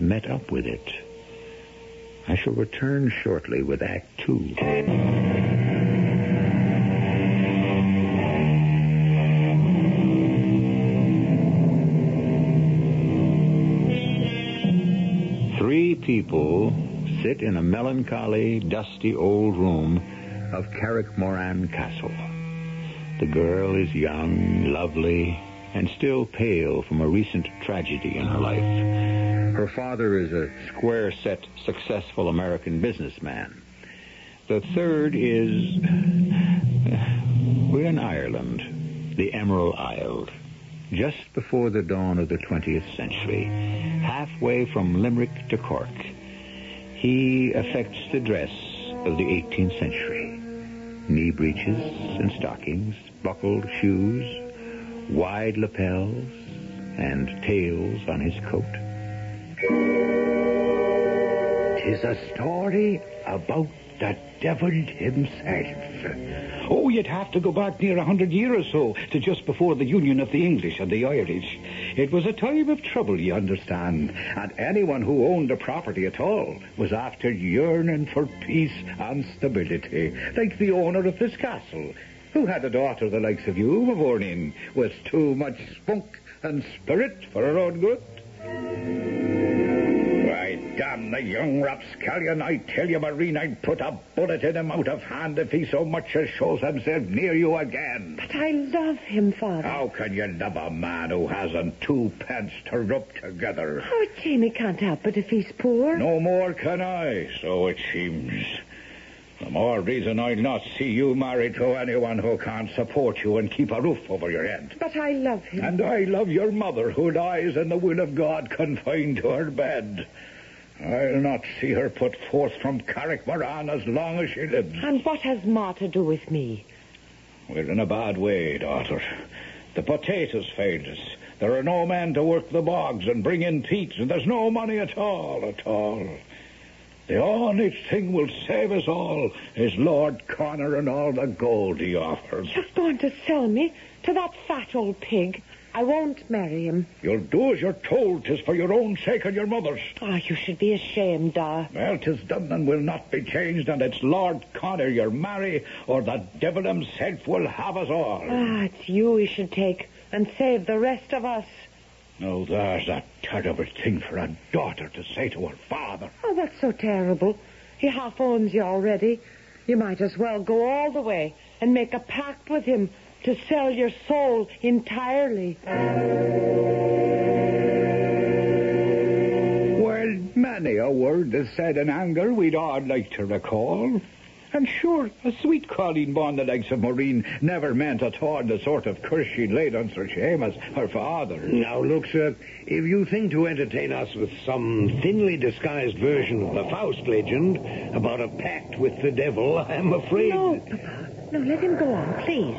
met up with it. I shall return shortly with Act 2. Three people sit in a melancholy, dusty old room of Carrickmorran Castle. The girl is young, lovely, and still pale from a recent tragedy in her life. Her father is a square-set, successful American businessman. The third is... we're in Ireland, the Emerald Isle, just before the dawn of the 20th century, halfway from Limerick to Cork. He affects the dress of the 18th century. Knee breeches and stockings, buckled shoes, wide lapels, and tails on his coat. 'Tis a story about the devil himself. Oh, you'd have to go back near 100 years or so to just before the union of the English and the Irish. It was a time of trouble, you understand, and anyone who owned a property at all was after yearning for peace and stability, like the owner of this castle, who had a daughter the likes of you, Mavourneen, with too much spunk and spirit for her own good. Why, damn the young rapscallion, I tell you, Marine, I'd put a bullet in him out of hand if he so much as shows himself near you again. But I love him, Father. How can you love a man who hasn't 2 pence to rub together? Oh, Jamie can't help it if he's poor. No more can I, so it seems. The more reason I'll not see you married to anyone who can't support you and keep a roof over your head. But I love him. And I love your mother, who lies in the will of God confined to her bed. I'll not see her put forth from Carrickmorran as long as she lives. And what has Ma to do with me? We're in a bad way, daughter. The potatoes failed us. There are no men to work the bogs and bring in peats, and there's no money at all. The only thing will save us all is Lord Connor and all the gold he offers. You're going to sell me to that fat old pig. I won't marry him. You'll do as you're told. 'Tis for your own sake and your mother's. Oh, you should be ashamed, Da. Well, 'tis done and will not be changed, and it's Lord Connor you'll marry, or the devil himself will have us all. It's you he should take and save the rest of us. Now, there's a terrible thing for a daughter to say to her father. Oh, that's so terrible. He half owns you already. You might as well go all the way and make a pact with him to sell your soul entirely. Well, many a word is said in anger we'd all like to recall. And sure, a sweet Colleen born the likes of Maureen never meant at all the sort of curse she laid on Sir Seamus, her father. Now, look, sir, if you think to entertain us with some thinly disguised version of the Faust legend about a pact with the devil, I'm afraid... No, Papa. No, let him go on, please.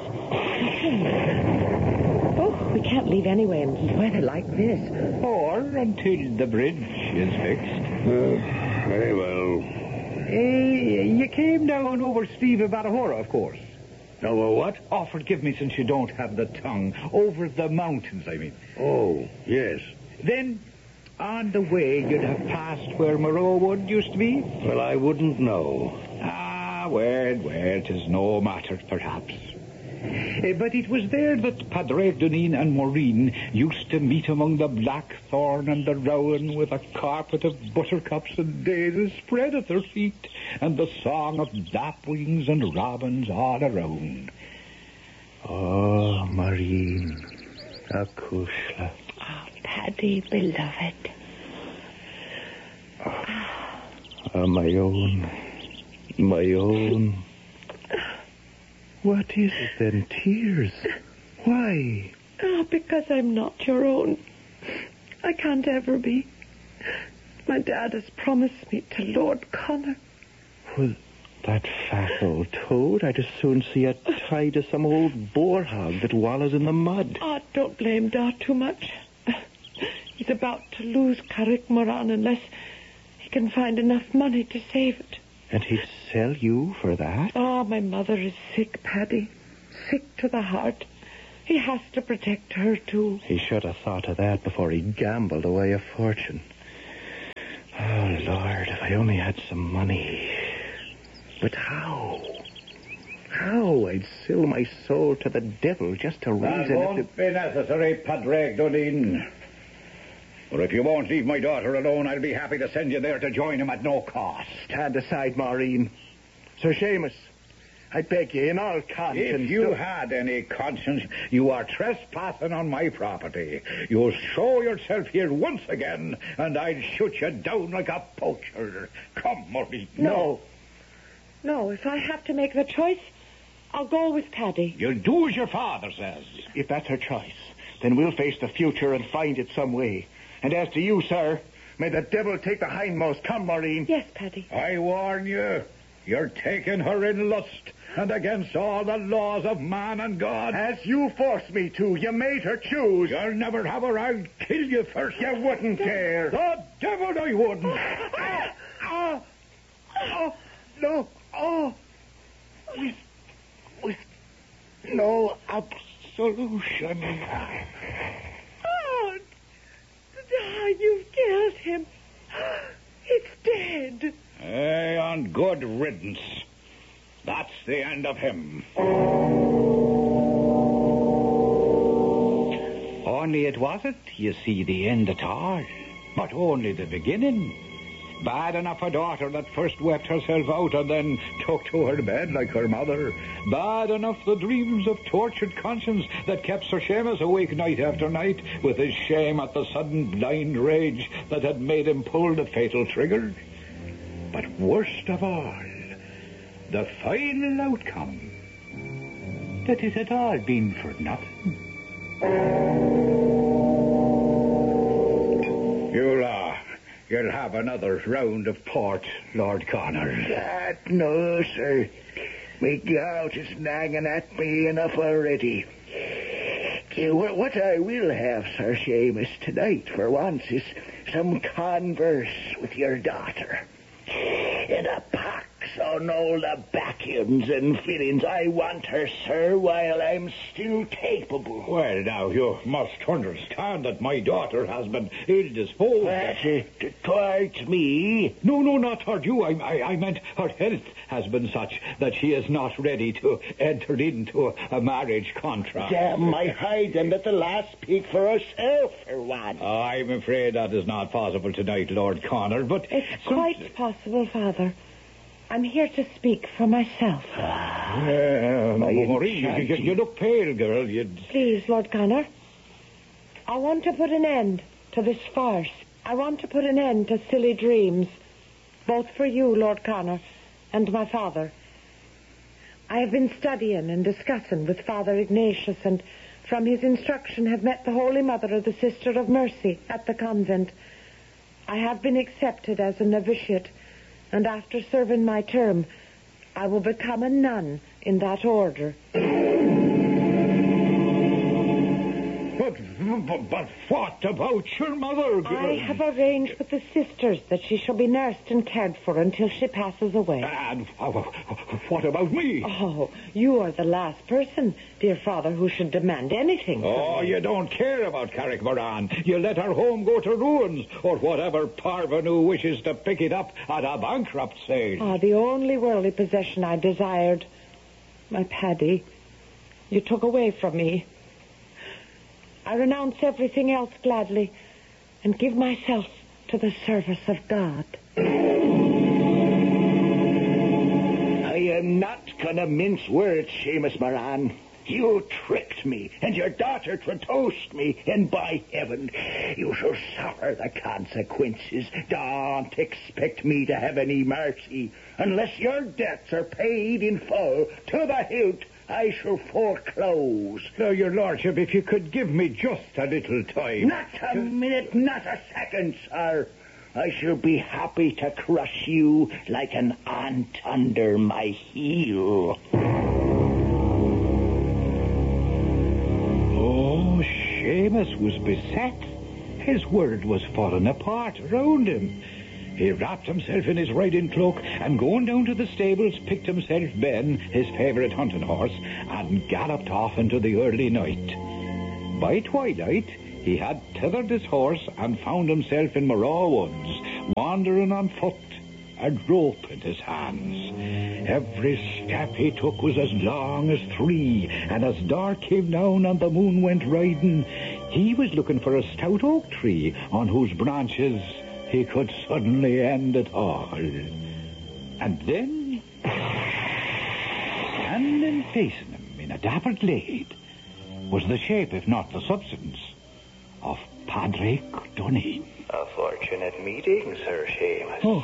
Oh, we can't leave anyway in weather like this. Or until the bridge is fixed. Very well. You came down over Steve of Batahora, of course. Over what? Oh, forgive me since you don't have the tongue. Over the mountains, I mean. Oh, yes. Then, on the way, you'd have passed where Moreau Wood used to be? Well, I wouldn't know. Well, 'tis no matter, perhaps. But it was there that Padre Duneen and Maureen used to meet among the blackthorn and the rowan, with a carpet of buttercups and daisies spread at their feet, and the song of lapwings and robins all around. Oh, Maureen, Acushla. Oh, Paddy, beloved. Oh, my own. My own. What is it then? Tears? Why? Oh, because I'm not your own. I can't ever be. My dad has promised me to Lord Connor. Well, that fat old toad. I'd as soon see it tied to some old boar hog that wallows in the mud. Oh, don't blame Dad too much. He's about to lose Carrickmorran unless he can find enough money to save it. And he'd sell you for that? Oh, my mother is sick, Paddy. Sick to the heart. He has to protect her, too. He should have thought of that before he gambled away a fortune. Lord, if I only had some money. But how? How? I'd sell my soul to the devil just to raise That won't be necessary, Padraig Dodin. Or if you won't leave my daughter alone, I'll be happy to send you there to join him at no cost. Stand aside, Maureen. Sir Seamus, I beg you, in all conscience... If you had any conscience, you are trespassing on my property. You'll show yourself here once again, and I'll shoot you down like a poacher. Come, Maureen. No. No, if I have to make the choice, I'll go with Paddy. You'll do as your father says. If that's her choice, then we'll face the future and find it some way. And as to you, sir, may the devil take the hindmost. Come, Maureen. Yes, Paddy. I warn you, you're taking her in lust and against all the laws of man and God. As you forced me to, you made her choose. You'll never have her. I'll kill you first. You wouldn't dare. The devil I wouldn't. No. With no absolution. You've killed him. It's dead. And good riddance. That's the end of him. Only it wasn't, you see, the end at all. But only the beginning. Bad enough a daughter that first wept herself out and then took to her bed like her mother. Bad enough the dreams of tortured conscience that kept Sir Seamus awake night after night with his shame at the sudden blind rage that had made him pull the fatal trigger. But worst of all, the final outcome, that it had all been for nothing. You'll have another round of port, Lord Connor. No, sir. My gout is nagging at me enough already. What I will have, Sir Seamus, tonight, for once, is some converse with your daughter. In a pox on all the backends and fillings. I want her, sir, while I'm still capable. Well, now, you must understand that my daughter has been ill-disposed. Towards me? No, not toward you. I meant her health has been such that she is not ready to enter into a marriage contract. Damn my hide, and let the lass speak for herself, for one. I'm afraid that is not possible tonight, Lord Connor, but... It's quite possible, Father. I'm here to speak for myself. Maureen, you look pale, girl. Please, Lord Connor. I want to put an end to this farce. I want to put an end to silly dreams. Both for you, Lord Connor, and my father. I have been studying and discussing with Father Ignatius, and from his instruction have met the Holy Mother of the Sister of Mercy at the convent. I have been accepted as a novitiate, and after serving my term, I will become a nun in that order. But what about your mother, girl? I have arranged with the sisters that she shall be nursed and cared for until she passes away. And what about me? Oh, you are the last person, dear Father, who should demand anything from Oh, me. you don't care about Carrickmoran. You let her home go to ruins, or whatever parvenu wishes to pick it up at a bankrupt sale. Ah, the only worldly possession I desired. My Paddy. You took away from me. I renounce everything else gladly and give myself to the service of God. I am not going to mince words, Seamus Moran. You tricked me, and your daughter traduced me, and by heaven, you shall suffer the consequences. Don't expect me to have any mercy. Unless your debts are paid in full to the hilt, I shall foreclose. Now, your lordship, if you could give me just a little time. Not a minute, not a second, sir. I shall be happy to crush you like an ant under my heel. Oh, Seamus was beset. His world was falling apart around him. He wrapped himself in his riding cloak and going down to the stables picked himself Ben, his favourite hunting horse, and galloped off into the early night. By twilight, he had tethered his horse and found himself in Moraw Woods, wandering on foot, a rope in his hands. Every step he took was as long as 3, and as dark came down and the moon went riding, he was looking for a stout oak tree on whose branches he could suddenly end it all. And then, standing facing him in a dapper glade, was the shape, if not the substance, of Padraig Doneen. A fortunate meeting, Sir Seamus. Oh,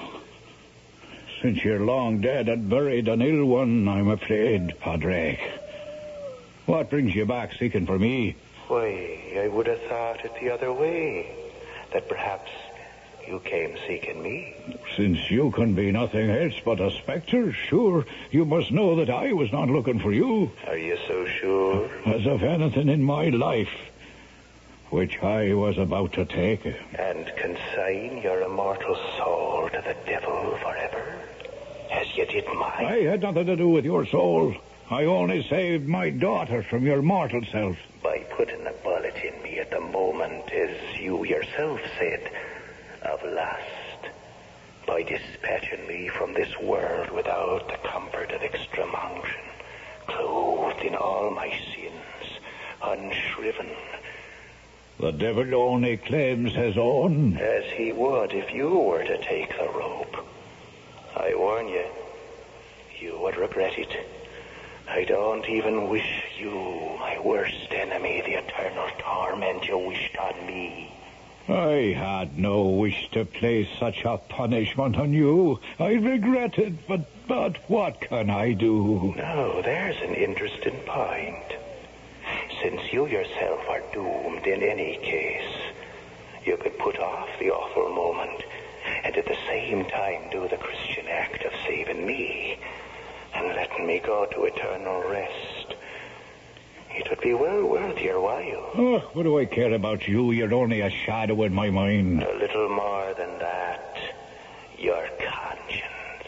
since you're long dead and buried an ill one, I'm afraid, Padraig. What brings you back seeking for me? Why, I would have thought it the other way. That perhaps you came seeking me. Since you can be nothing else but a spectre, sure, you must know that I was not looking for you. Are you so sure? As of anything in my life, which I was about to take. And consign your immortal soul to the devil forever, as you did mine. I had nothing to do with your soul. I only saved my daughter from your mortal self. By putting a bullet in me at the moment, as you yourself said, of lust. By dispatching me from this world without the comfort of extreme unction, clothed in all my sins, unshriven. The devil only claims his own. As he would if you were to take the rope. I warn you, you would regret it. I don't even wish you, my worst enemy, the eternal torment you wished on me. I had no wish to place such a punishment on you. I regret it, but what can I do? Now, there's an interesting point. Since you yourself are doomed in any case, you could put off the awful moment and at the same time do the Christian act of saving me and letting me go to eternal rest. It would be well worth your while. Oh, what do I care about you? You're only a shadow in my mind. A little more than that. Your conscience.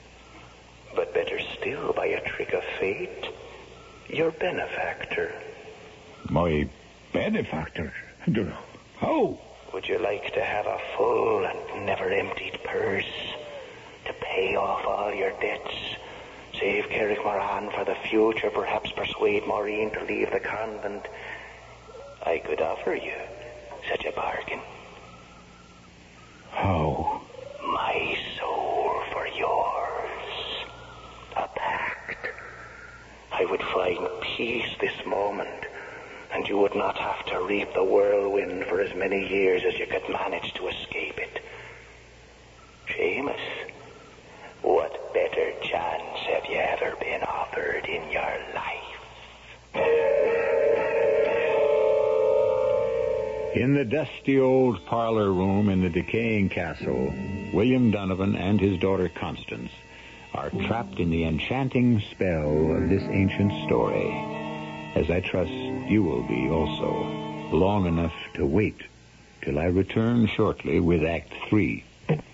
But better still, by a trick of fate, your benefactor. My benefactor? How? Would you like to have a full and never-emptied purse to pay off all your debts? Save Carrickmoran for the future, perhaps persuade Maureen to leave the convent. I could offer you such a bargain. How? My soul for yours. A pact. I would find peace this moment, and you would not have to reap the whirlwind for as many years as you could manage to escape it. Seamus, what better chance have you ever been offered in your life? In the dusty old parlor room in the decaying castle, William Donovan and his daughter Constance are trapped in the enchanting spell of this ancient story, as I trust you will be also, long enough to wait till I return shortly with Act 3.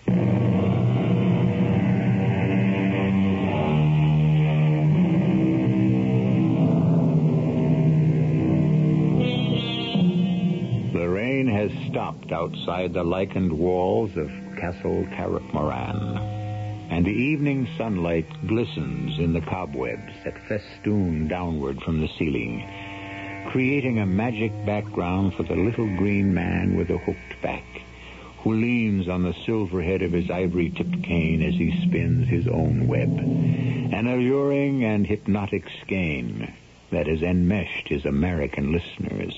Has stopped outside the lichened walls of Castle Carrickmoran, and the evening sunlight glistens in the cobwebs that festoon downward from the ceiling, creating a magic background for the little green man with a hooked back, who leans on the silver head of his ivory-tipped cane as he spins his own web, an alluring and hypnotic skein that has enmeshed his American listeners.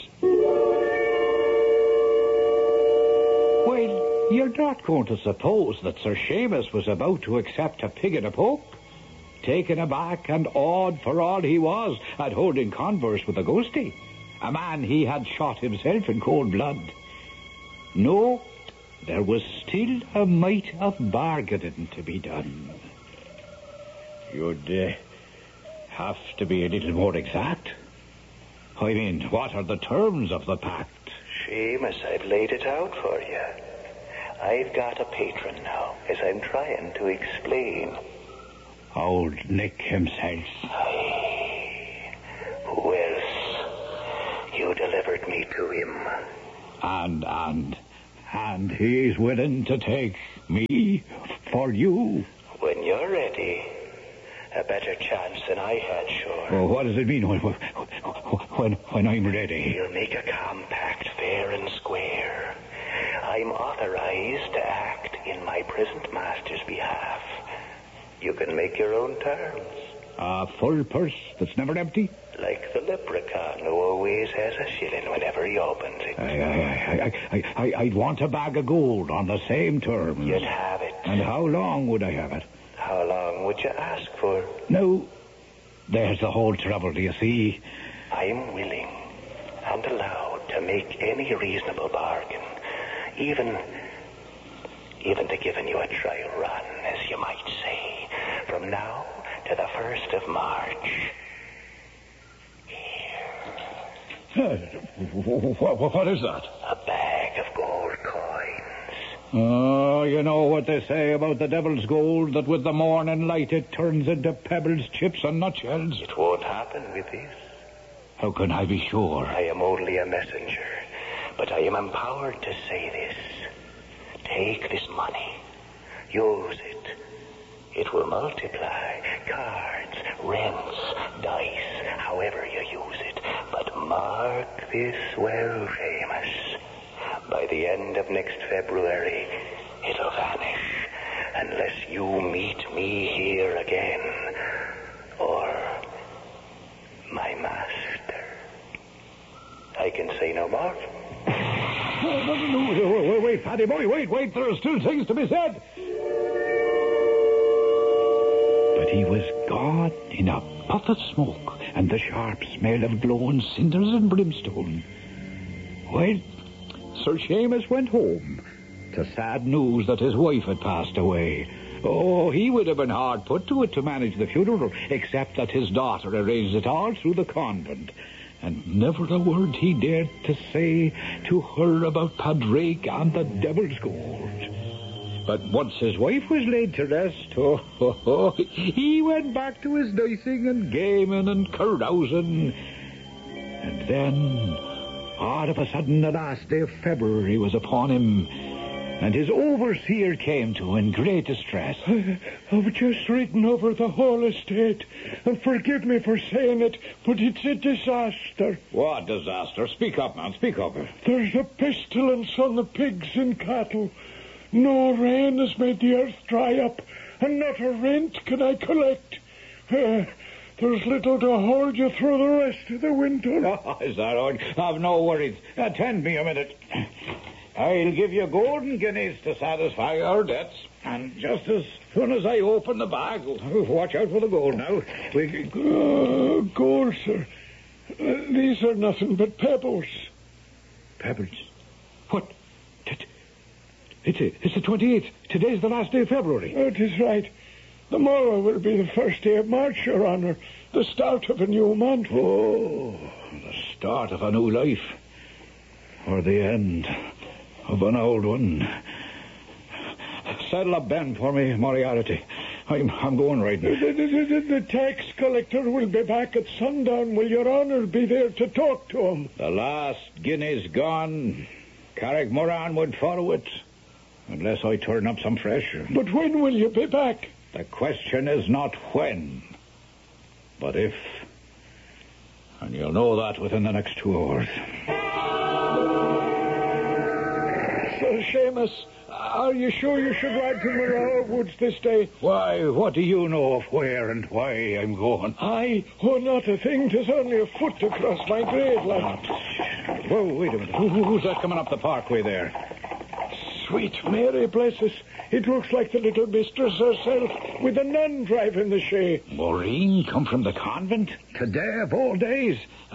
Well, you're not going to suppose that Sir Seamus was about to accept a pig in a poke? Taken aback and awed for all he was at holding converse with a ghostie, a man he had shot himself in cold blood. No, there was still a mite of bargaining to be done. You'd have to be a little more exact. I mean, what are the terms of the pact? Seamus, I've laid it out for you. I've got a patron now, as I'm trying to explain. Old Nick himself. Aye. Who else? You delivered me to him. And And he's willing to take me for you. When you're ready, a better chance than I had, sure. Oh, what does it mean when I'm ready? We'll make a compact fair and square. I'm authorized to act in my present master's behalf. You can make your own terms. A full purse that's never empty? Like the leprechaun who always has a shilling whenever he opens it. I'd want a bag of gold on the same terms. You'd have it. And how long would I have it? How long would you ask for? No, there's the whole trouble, do you see? I'm willing and allowed to make any reasonable bargain, even to giving you a trial run, as you might say, from now to the 1st of March. What is that? A bag of gold coins. Oh, you know what they say about the devil's gold, that with the morning light it turns into pebbles, chips, and nutshells. It won't happen with this. How can I be sure? I am only a messenger, but I am empowered to say this. Take this money. Use it. It will multiply. Cards, rents, dice, however you use it. But mark this well, Seamus. By the end of next February, it'll vanish. Unless you meet me here again. Or my master. I can say no more. No, wait, Paddy boy, wait. There are still things to be said. But he was gone in a puff of smoke and the sharp smell of glowing cinders and brimstone. Well, Sir Seamus went home to sad news that his wife had passed away. Oh, he would have been hard put to it to manage the funeral, except that his daughter arranged it all through the convent. And never a word he dared to say to her about Padraig and the devil's gold. But once his wife was laid to rest, he went back to his dicing and gaming and carousing. And then, all of a sudden, the last day of February was upon him, and his overseer came to in great distress. I've just ridden over the whole estate, and forgive me for saying it, but it's a disaster. What disaster? Speak up, man, speak up. There's a pestilence on the pigs and cattle. No rain has made the earth dry up, and not a rent can I collect. There's little to hold you through the rest of the winter. Oh, is that all? Have no worries. Attend me a minute. I'll give you golden guineas to satisfy our debts. And just as soon as I open the bag, watch out for the gold now. Gold, sir. These are nothing but pebbles. Pebbles? What? It's the 28th. Today's the last day of February. That is right. The morrow will be the first day of March, Your Honor. The start of a new month. Oh, the start of a new life. Or the end of an old one. Saddle up Ben for me, Moriarty. I'm going right now. The tax collector will be back at sundown. Will Your Honor be there to talk to him? The last guinea's gone. Carrickmoran would follow it. Unless I turn up some fresh. But when will you be back? The question is not when, but if. And you'll know that within the next 2 hours. Sir Seamus, are you sure you should ride to Morar Woods this day? Why, what do you know of where and why I'm going? Not a thing. 'Tis only a foot to cross my grave, lad. Whoa, wait a minute. Who's that coming up the parkway there? Sweet Mary, bless us. It looks like the little mistress herself, with a nun driving the shay. Maureen come from the convent? Today of all days?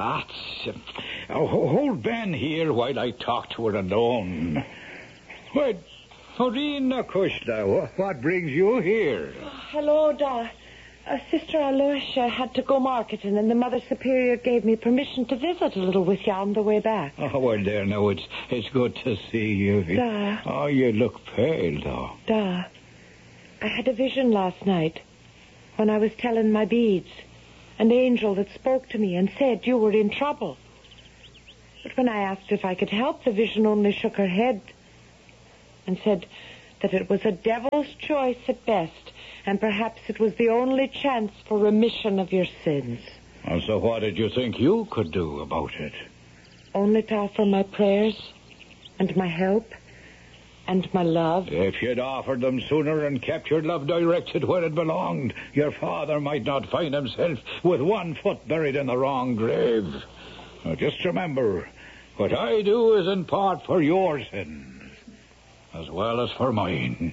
Hold Ben here while I talk to her alone. What? Maureen Nakushla, what brings you here? Hello, Da. Sister Aloysia had to go marketing, and the Mother Superior gave me permission to visit a little with you on the way back. Oh, well, there, now, it's good to see you. Da. Oh, you look pale, though. Da, I had a vision last night when I was telling my beads. An angel that spoke to me and said you were in trouble. But when I asked if I could help, the vision only shook her head and said that it was a devil's choice at best, and perhaps it was the only chance for remission of your sins. And so what did you think you could do about it? Only to offer my prayers and my help and my love. If you'd offered them sooner and kept your love directed where it belonged, your father might not find himself with one foot buried in the wrong grave. Now, just remember, what I do is in part for your sins, as well as for mine.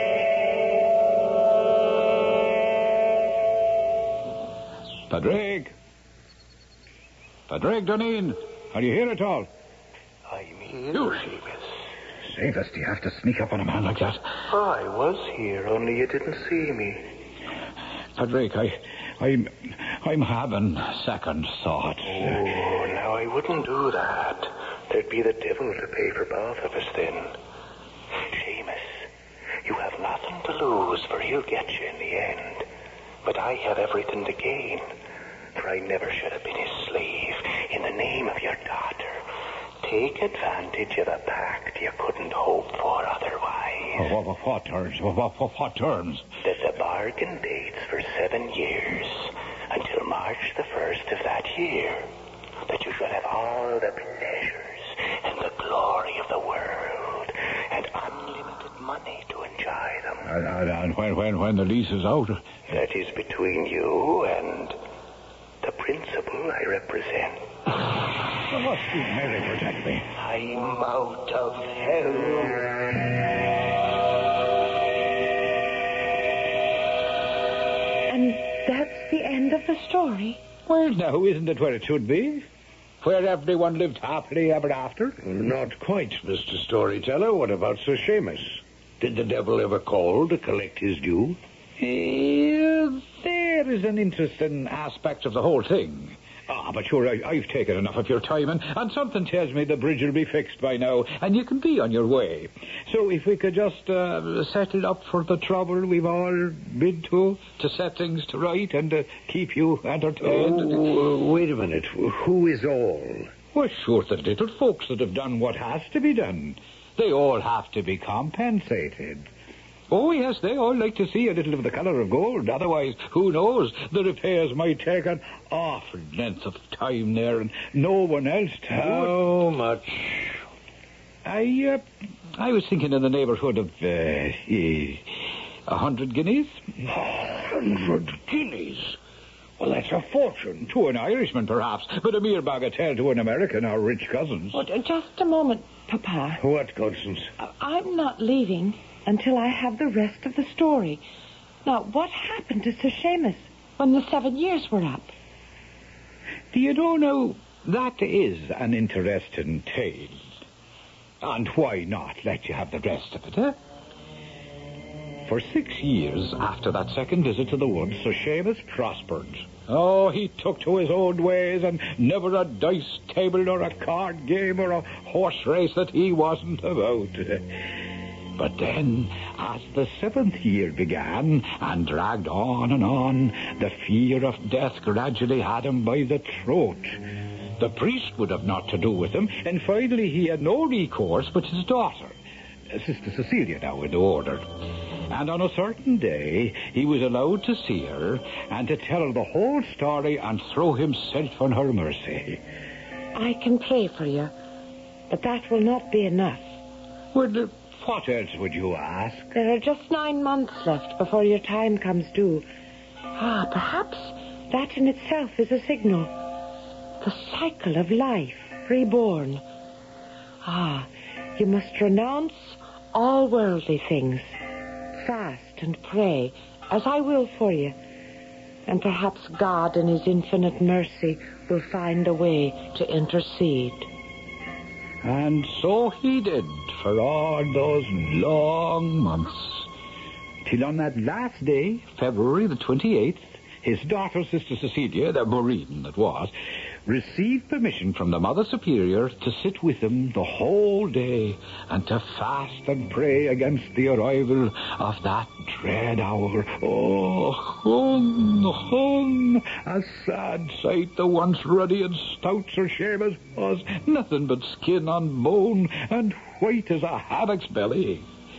Padraig! Padraig Doneen, are you here at all? I'm here, You. Seamus. Save us, do you have to sneak up on a man like that? I was here, only you didn't see me. Padraig, I'm having second thoughts. Oh, now I wouldn't do that. There'd be the devil to pay for both of us then. Seamus, you have nothing to lose, for he'll get you in the end. But I have everything to gain, for I never should have been his slave in the name of your daughter. Take advantage of a pact you couldn't hope for otherwise. What terms? What terms? That the bargain dates for 7 years, until March the 1st of that year. That you shall have all the pleasures and the glory of the world, and unlimited money to enjoy them. And when the lease is out? That is between you and the principal I represent. Mary, protect me. I'm out of hell. And that's the end of the story. Well, now, isn't it where it should be? Where everyone lived happily ever after? Not quite, Mr. Storyteller. What about Sir Seamus? Did the devil ever call to collect his due? There is an interesting aspect of the whole thing. But sure, I've taken enough of your time, and something tells me the bridge will be fixed by now, and you can be on your way. So if we could just settle up for the trouble we've all been to set things to right and keep you entertained. Oh, wait a minute. Who is all? Well, sure, the little folks that have done what has to be done. They all have to be compensated. Oh, yes, they all like to see a little of the colour of gold. Otherwise, who knows, the repairs might take an awful length of time there, and no one else to do it. How much? I was thinking in the neighbourhood of 100 guineas. 100 guineas? Well, that's a fortune. To an Irishman, perhaps, but a mere bagatelle to an American or rich cousins. Oh, just a moment, Papa. What, Constance? I'm not leaving until I have the rest of the story. Now, what happened to Sir Seamus when the 7 years were up? Do you know now, that is an interesting tale. And why not let you have the rest of it, eh? For 6 years after that second visit to the woods, Sir Seamus prospered. Oh, he took to his own ways, and never a dice table nor a card game or a horse race that he wasn't about. But then, as the 7th year began and dragged on, the fear of death gradually had him by the throat. The priest would have naught to do with him, and finally he had no recourse but his daughter, Sister Cecilia now in the order. And on a certain day, he was allowed to see her and to tell her the whole story and throw himself on her mercy. I can pray for you, but that will not be enough. Well, what else would you ask? There are just 9 months left before your time comes due. Perhaps that in itself is a signal. The cycle of life, reborn. You must renounce all worldly things. Fast and pray, as I will for you. And perhaps God in his infinite mercy will find a way to intercede. And so he did for all those long months. Till on that last day, February the 28th, his daughter, Sister Cecilia, the Marine that was, received permission from the Mother Superior to sit with him the whole day and to fast and pray against the arrival of that dread hour. Oh, hum, a sad sight the once ruddy and stout Sir Seamus was, nothing but skin on bone and white as a haddock's belly.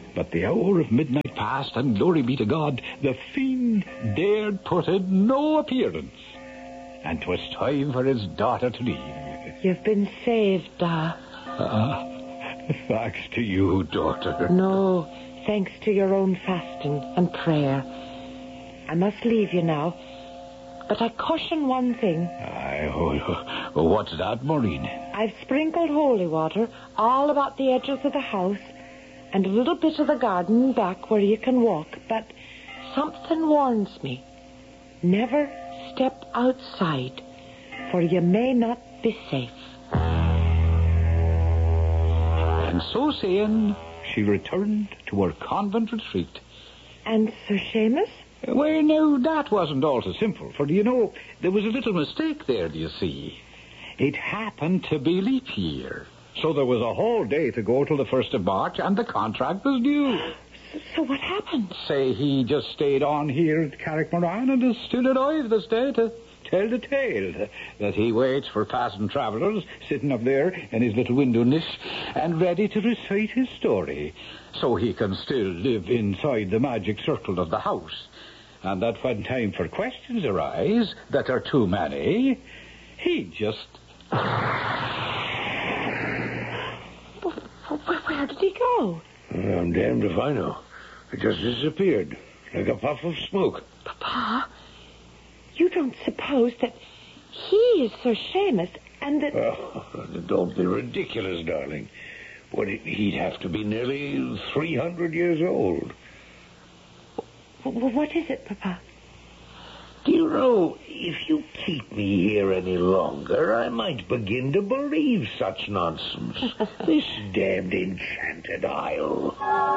But the hour of midnight passed, and glory be to God, the fiend dared put in no appearance. And 'twas time for his daughter to leave. You've been saved, Da. Thanks to you, daughter. No, thanks to your own fasting and prayer. I must leave you now. But I caution one thing. What's that, Maureen? I've sprinkled holy water all about the edges of the house and a little bit of the garden back where you can walk. But something warns me. Never step outside, for you may not be safe. And so saying, she returned to her convent retreat. And Sir Seamus? Well, no, that wasn't all so simple, for, you know, there was a little mistake there, do you see? It happened to be leap year, so there was a whole day to go till the 1st of March, and the contract was due. So what happened? Say, he just stayed on here at Carrickmoran and is still alive this day to tell the tale, that he waits for passing travellers, sitting up there in his little window niche, and ready to recite his story, so he can still live inside the magic circle of the house, and that when time for questions arise that are too many, he just... Where did he go? I'm damned if I know. It just disappeared, like a puff of smoke. Papa, you don't suppose that he is Sir Seamus and that... Oh, don't be ridiculous, darling. He'd have to be nearly 300 years old. What is it, Papa? Do you know, if you keep me here any longer, I might begin to believe such nonsense. This damned enchanted isle.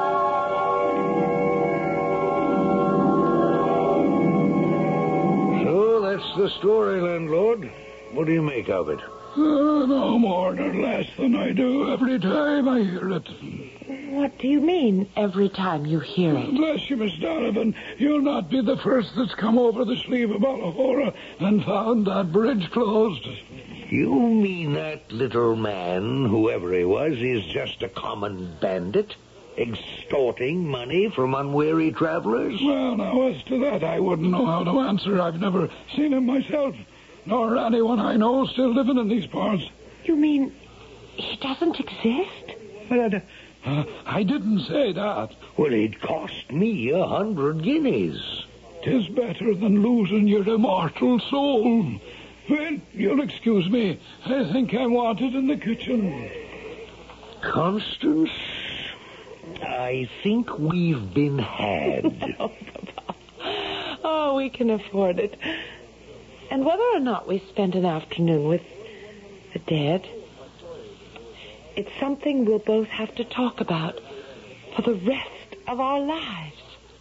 So that's the story, landlord. What do you make of it? No more nor less than I do every time I hear it. What do you mean, every time you hear it? Bless you, Miss Donovan. You'll not be the first that's come over the sleeve of Ballahora and found that bridge closed. You mean that little man, whoever he was, is just a common bandit? Extorting money from unwary travelers? Well, now, as to that, I wouldn't know how to answer. I've never seen him myself, nor anyone I know still living in these parts. You mean he doesn't exist? But I didn't say that. Well, it cost me 100 guineas. 'Tis better than losing your immortal soul. Well, you'll excuse me. I think I'm wanted in the kitchen. Constance, I think we've been had. Oh, Papa. Oh, we can afford it. And whether or not we spent an afternoon with the dead, it's something we'll both have to talk about for the rest of our lives.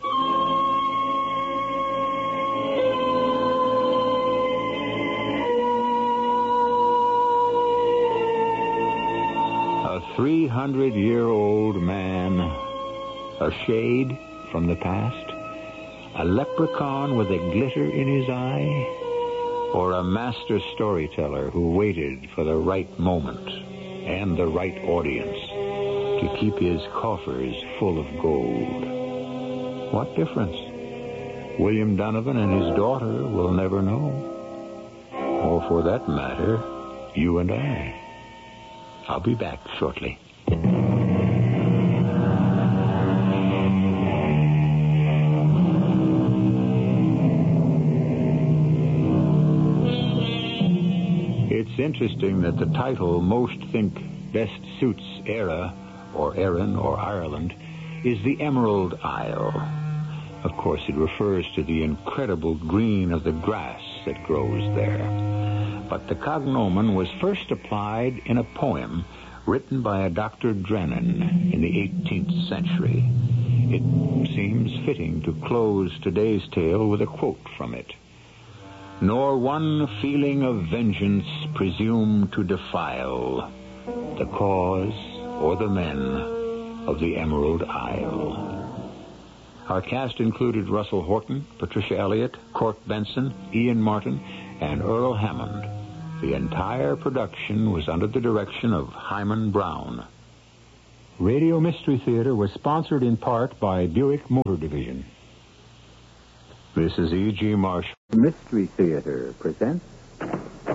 A 300-year-old man, a shade from the past, a leprechaun with a glitter in his eye, or a master storyteller who waited for the right moment and the right audience to keep his coffers full of gold. What difference? William Donovan and his daughter will never know. Or for that matter, you and I. I'll be back shortly. It's interesting that the title most think best suits Eire, or Erin, or Ireland, is the Emerald Isle. Of course, it refers to the incredible green of the grass that grows there. But the cognomen was first applied in a poem written by a Dr. Drennan in the 18th century. It seems fitting to close today's tale with a quote from it. Nor one feeling of vengeance presume to defile the cause or the men of the Emerald Isle. Our cast included Russell Horton, Patricia Elliott, Cork Benson, Ian Martin, and Earl Hammond. The entire production was under the direction of Hyman Brown. Radio Mystery Theater was sponsored in part by Buick Motor Division. This is E.G. Marshall. Mystery Theater presents